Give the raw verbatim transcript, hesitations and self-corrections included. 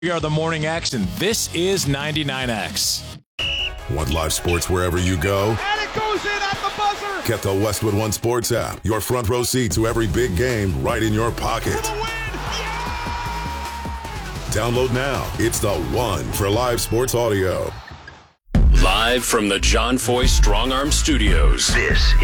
We are the Morning X, and this is ninety-nine X. Want live sports wherever you go? And it goes in at the buzzer! Get the Westwood One Sports app. Your front row seat to every big game right in your pocket. For the win! Yeah! Download now. It's the one for live sports audio. Live from the John Foy Strong Arm Studios. This